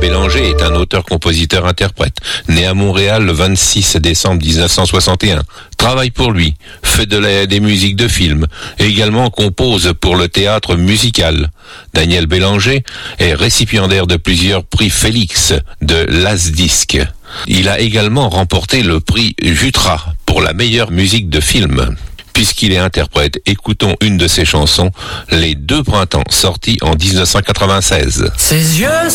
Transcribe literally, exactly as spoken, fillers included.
Bélanger est un auteur-compositeur-interprète, né à Montréal le vingt-six décembre dix-neuf cent soixante et un. Travaille pour lui, fait de la, des musiques de films et également compose pour le théâtre musical. Daniel Bélanger est récipiendaire de plusieurs prix Félix de Lasdisc. Il a également remporté le prix Jutra pour la meilleure musique de film. Puisqu'il est interprète, écoutons une de ses chansons, Les Deux Printemps, sortie en dix-neuf cent quatre-vingt-seize. Ses yeux